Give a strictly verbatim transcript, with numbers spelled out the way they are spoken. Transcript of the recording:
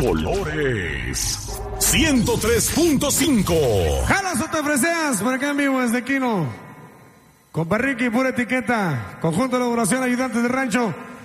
colores. ciento tres punto cinco. Jalas o te ofreces por acá en vivo desde Quino. Con Barriqui, pura etiqueta. Conjunto de elaboración, ayudantes de rancho.